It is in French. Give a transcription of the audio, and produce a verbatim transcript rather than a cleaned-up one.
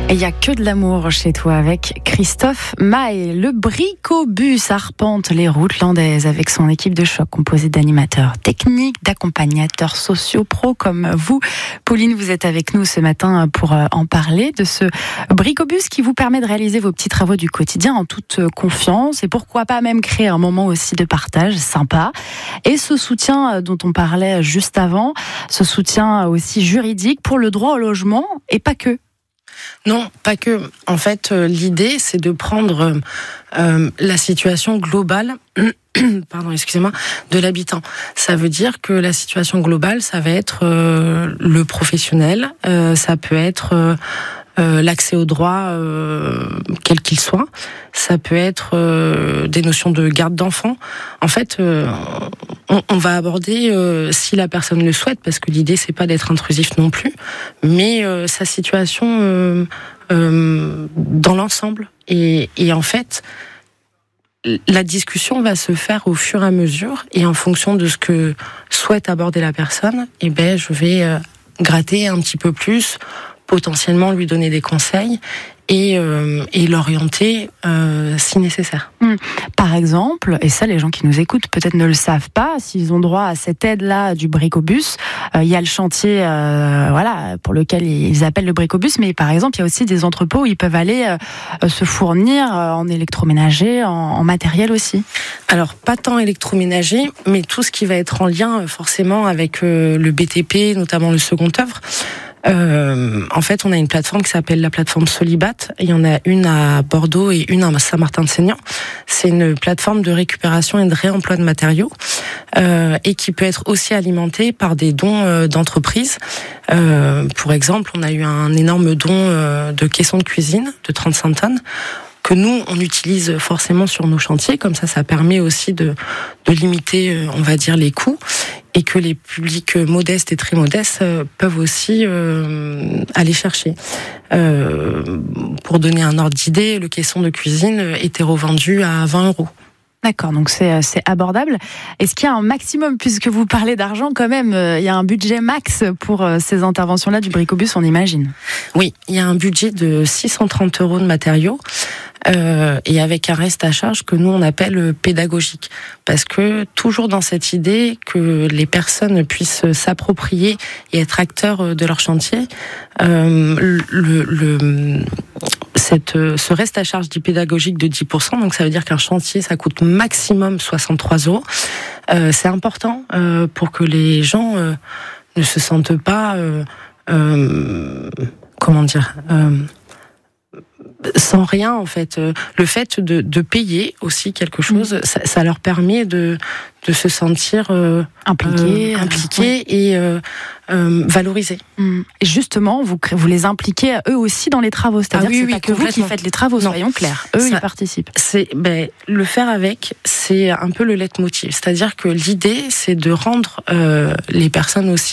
Et il n'y a que de l'amour chez toi avec Christophe Maé. Le Bricobus arpente les routes landaises avec son équipe de choc composée d'animateurs techniques, d'accompagnateurs sociaux pros comme vous. Pauline, vous êtes avec nous ce matin pour en parler de ce Bricobus qui vous permet de réaliser vos petits travaux du quotidien en toute confiance et pourquoi pas même créer un moment aussi de partage sympa. Et ce soutien dont on parlait juste avant, ce soutien aussi juridique pour le droit au logement et pas que. Non, pas que. En fait, euh, l'idée, c'est de prendre euh, la situation globale, pardon, excusez-moi, de l'habitant. Ça veut dire que la situation globale, ça va être euh, le professionnel, euh, ça peut être euh, euh, l'accès au droit, euh, quel qu'il soit. Ça peut être euh, des notions de garde d'enfants. En fait, euh, on, on va aborder, euh, si la personne le souhaite, parce que l'idée, c'est pas d'être intrusif non plus, mais euh, sa situation euh, euh, dans l'ensemble. Et, et en fait, la discussion va se faire au fur et à mesure, et en fonction de ce que souhaite aborder la personne, eh ben, je vais euh, gratter un petit peu plus, potentiellement lui donner des conseils et, euh, et l'orienter euh, si nécessaire. Mmh. Par exemple, et ça les gens qui nous écoutent peut-être ne le savent pas, s'ils ont droit à cette aide-là du Bricobus, euh, il y a le chantier euh, voilà, pour lequel ils appellent le Bricobus, mais par exemple il y a aussi des entrepôts où ils peuvent aller euh, se fournir en électroménager, en, en matériel aussi. Alors pas tant électroménager, mais tout ce qui va être en lien forcément avec euh, le B T P, notamment le second œuvre. Euh, en fait, on a une plateforme qui s'appelle la plateforme Solibat. Il y en a une à Bordeaux et une à Saint-Martin-de-Seignan. C'est une plateforme de récupération et de réemploi de matériaux euh, et qui peut être aussi alimentée par des dons euh, d'entreprises. Euh, pour exemple, on a eu un énorme don euh, de caissons de cuisine de trente-cinq tonnes que nous, on utilise forcément sur nos chantiers. Comme ça, ça permet aussi de, de limiter, on va dire, les coûts. Et que les publics modestes et très modestes peuvent aussi euh, aller chercher. Euh, pour donner un ordre d'idée, le caisson de cuisine était revendu à vingt euros. D'accord, donc c'est, c'est abordable. Est-ce qu'il y a un maximum, puisque vous parlez d'argent quand même, il y a un budget max pour ces interventions-là du Bricobus, on imagine? Oui, il y a un budget de six cent trente euros de matériaux. Euh, et avec un reste à charge que nous on appelle pédagogique, parce que toujours dans cette idée que les personnes puissent s'approprier et être acteurs de leur chantier, euh, le, le, cette, ce reste à charge dit pédagogique de dix pour cent, donc ça veut dire qu'un chantier ça coûte maximum soixante-trois euros. Euh, c'est important euh, pour que les gens euh, ne se sentent pas, euh, euh, comment dire. Euh, sans rien en fait. Le fait de, de payer aussi quelque chose, mmh. ça, ça leur permet de, de se sentir euh, impliqués, euh, impliqués ouais. et euh, euh, valorisés. Mmh. Et justement, vous, vous les impliquez eux aussi dans les travaux, c'est-à-dire ah, oui, que c'est oui, pas que vous qui faites les travaux, non. Soyons clairs. Eux, ça, ils participent. C'est, ben, le faire avec, c'est un peu le leitmotiv. C'est-à-dire que l'idée, c'est de rendre euh, les personnes aussi